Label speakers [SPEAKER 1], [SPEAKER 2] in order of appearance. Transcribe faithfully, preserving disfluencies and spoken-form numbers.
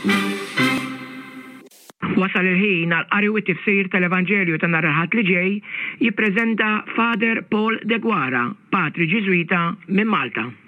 [SPEAKER 1] Wasal il-ħin għal qari u tifsir tal-Evanġelju ta' nhar il-Ħadd li ġej jippreżenta Father Paul De Guara, patri Ġiżwita minn Malta.